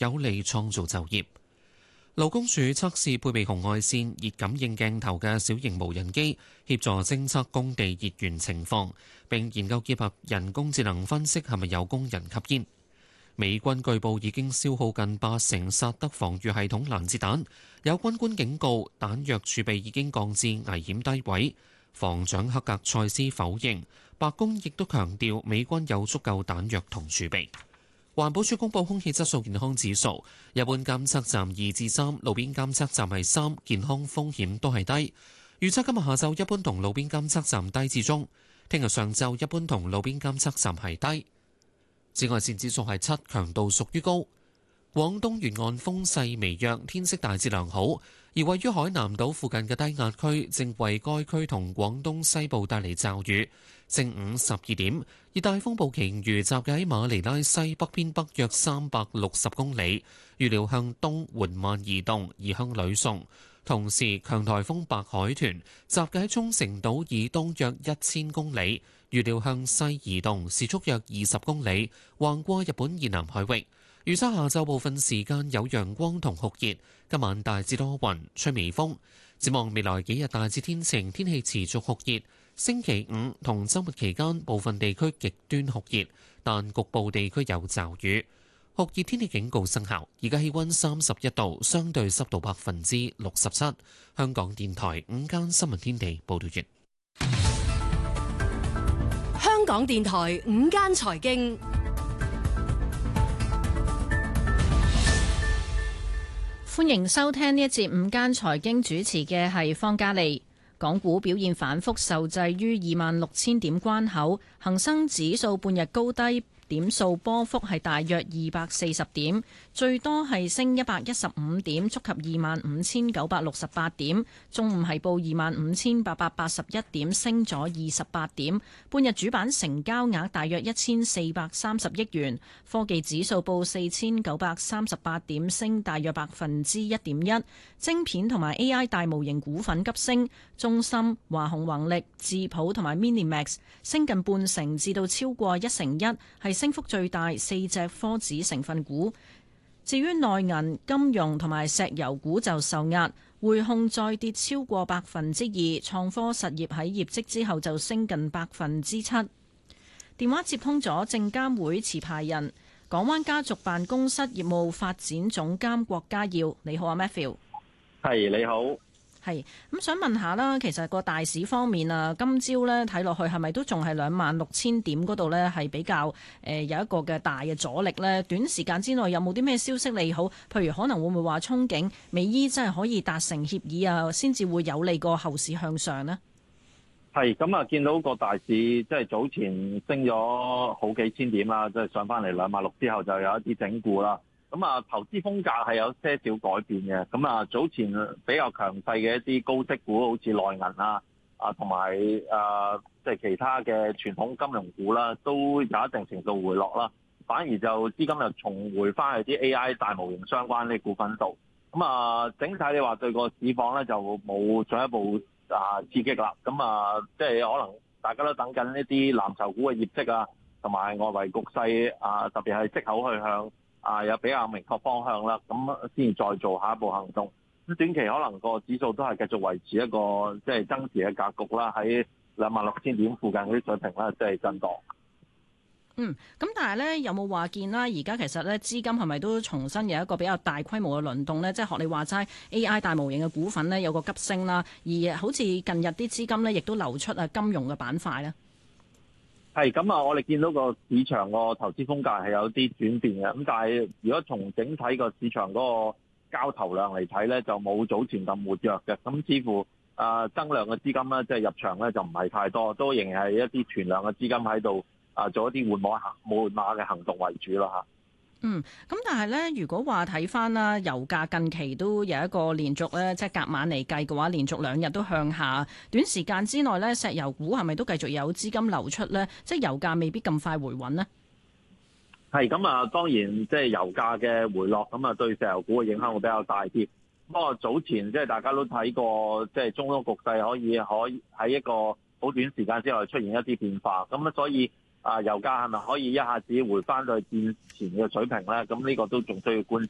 有利創造就業。勞工處測試配備紅外線熱感應鏡頭嘅小型無人機，協助偵測工地熱源情況，並研究結合人工智能分析係咪有工人吸煙。美軍據報已經消耗近80%薩德防禦系統攔截彈，有軍官警告彈藥儲備已經降至危險低位。防長克格塞斯否認，白宮亦都強調美軍有足夠彈藥同儲備。環保署公布空氣質素健康指數，一般監測站2至3，路邊監測站係3，健康風險都係低。預測今日下晝一般同路邊監測站低至中，聽日上晝一般同路邊監測站係低。紫外線指數係7，強度屬於高。廣東沿岸風勢微弱，天色大致良好。而位於海南島附近嘅低壓區正為該區同廣東西部帶嚟驟雨。正午12點，熱帶風暴鯨魚集結喺馬尼拉西北偏北約360公里，預料向東緩慢移動，移向呂宋。同時，強颱風白海豚集結喺沖繩島以東約1000公里，預料向西移動，時速約20公里，橫過日本以南海域。預測下晝部分時間有陽光同酷熱，今晚大致多雲，吹微風。展望未來幾日大致天晴，天氣持續酷熱。星期五同週末期間部分地區極端酷熱，但局部地區有驟雨。酷熱天氣警告生效。而家氣溫31度，相對濕度67%。香港電台午間新聞天地報道完。 香港電台午間財經。 歡迎收聽呢一節午間財經，主持嘅係方嘉利。港股表現反覆，受制於26,000點關口，恒生指數半日高低點數波幅係大約240點，最多係升115點，觸及25,968點。中午係報25,881點，升咗28點。半日主板成交額大約1,430億元。科技指數報4,938點，升大約1.1%。晶片同埋 AI 大模型股份急升，中芯、華虹宏力、智譜同埋 Minimax 升近半成至到超過1成1，係升幅最大4隻科指成分股。至於內銀、金融同埋石油股就受壓，匯控再跌超過2%，創科實業喺業績之後就升近7%。電話接通咗證監會持牌人港灣家族辦公室業務發展總監郭家耀，你好啊 Matthew。 係，你好。 係咁想問下啦，其實個大市方面啊，今朝咧睇落去係咪都仲係26,000點嗰度咧係比較有一個嘅大嘅阻力咧？短時間之內有冇啲咩消息利好？譬如可能會唔會話憧憬美伊真係可以達成協議啊，先至會有利個後市向上呢？ 係咁啊，見到個大市即係早前升咗好幾千點啦，即係上翻嚟26,000之後就有一啲整固啦。咁啊，投資風格係有些少改變嘅。咁啊，早前比較強勢嘅一啲高息股，好似內銀同埋即係其他嘅傳統金融股啦，都有一定程度回落啦。反而就資金又重回翻去啲 AI 大模型相關啲股份度。咁啊，整體你話對個市況咧就冇進一步刺激啦。咁啊，即係可能大家都等緊呢啲藍籌股嘅業績啊，同埋外圍局勢特別係息口去向。有比較明確方向啦，咁先至再做下一步行動。咁短期可能個指數都係繼續維持一個即係增持嘅格局啦，喺26,000點附近嗰啲水平啦，即係震盪。 咁但係咧有冇話見啦？而家其實咧資金係咪都重新有一個比較大規模嘅輪動咧？即係學你話齋 AI 大模型嘅股份咧有個急升啦，而好似近日啲資金咧亦都流出金融嘅板塊咧。 係咁啊！我哋見到個市場個投資風格係有啲轉變嘅，咁但係如果從整體個市場嗰個交投量嚟睇咧，就冇早前咁活躍嘅。咁似乎增量嘅資金咧，即係入場咧就唔係太多，都仍然係一啲存量嘅資金喺度做一啲換馬嘅行動為主咯嚇。 咁但係咧，如果話睇翻啦，油價近期都有一個連續咧，即係隔晚嚟計嘅話，連續2日都向下。短時間之內咧，石油股係咪都繼續有資金流出咧？即係油價未必咁快回穩呢？ 係咁啊，當然即係油價嘅回落，咁啊對石油股嘅影響會比較大啲。不過早前即係大家都睇過，即係中東局勢可以喺一個好短時間之內出現一啲變化，咁啊所以。油價係咪可以一下子回翻到去戰前嘅水平咧？咁呢個都仲需要觀